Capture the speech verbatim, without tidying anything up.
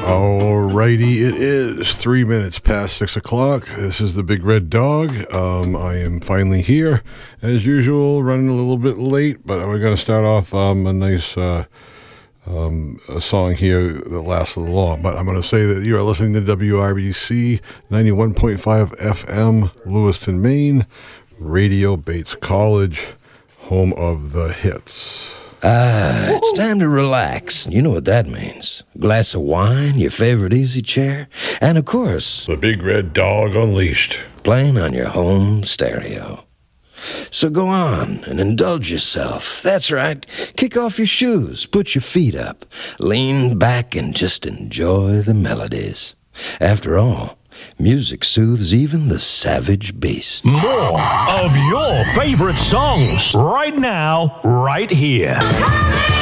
Alrighty, it is three minutes past six o'clock. This is the Big Red Dog. Um, I am finally here, as usual, running a little bit late, but we're going to start off um, a nice uh, um, a song here that lasts a little long. But I'm going to say that you are listening to W R B C ninety-one point five F M, Lewiston, Maine, Radio Bates College, home of the hits. Ah, it's time to relax. You know what that means. A glass of wine, your favorite easy chair, and of course, The Big Red Dog Unleashed, playing on your home stereo. So go on and indulge yourself. That's right. Kick off your shoes, put your feet up, lean back and just enjoy the melodies. After all, music soothes even the savage beast. More of your favorite songs right now, right here.